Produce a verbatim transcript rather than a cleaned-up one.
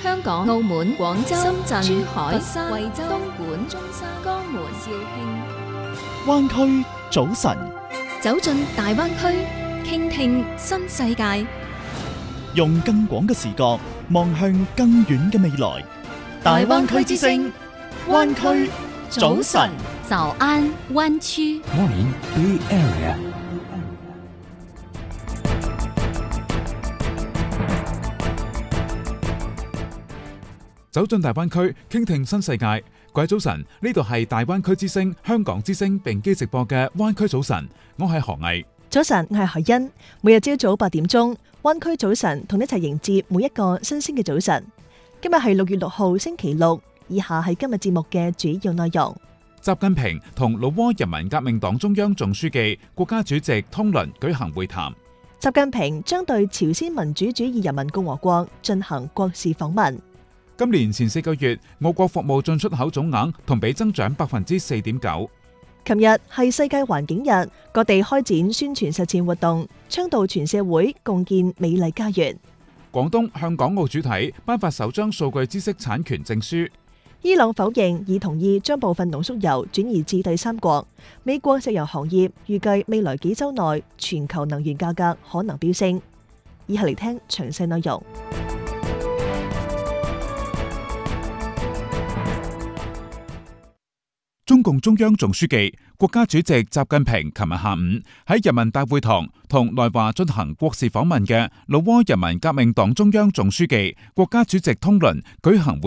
香港、澳門、廣州、深圳、珠海、 佛山、 惠州、東莞、中山、江門、肇慶。 灣區早晨， 走進大灣區，傾聽新世界， 用更廣嘅視角望向更遠嘅未來。大灣區之聲，灣區早晨。 早安灣區。 Morning Bay Area。走進大灣區，傾聽新世界。各位早晨，呢度係大灣區之聲、香港之聲並機直播嘅灣區早晨，我係何毅。 早晨，我係何欣。每日朝早八點鐘，灣區早晨同你一齊迎接每一個新鮮嘅早晨。今日係六月六號星期六，以下係今日節目嘅主要內容。 習近平同老撾人民革命黨中央總書記、國家主席通倫舉行會談。 習近平將對朝鮮民主主義人民共和國進行國事訪問。 今年前四個月，我國服務進出口總額同比增長百分之四點九。 琴日係世界環境日，各地開展宣傳實踐活動，倡導全社會共建美麗家園。 廣東向港澳主體頒發首張數據知識產權證書。 伊朗否認已同意將部分濃縮鈾轉移至第三國。美國石油行業預計未來幾週內全球能源價格可能飆升。以下嚟聽詳細內容。 中共中央總書記、國家主席習近平琴日下午喺人民大會堂同來華進行國事訪問嘅老撾人民革命黨中央總書記、國家主席通倫舉行會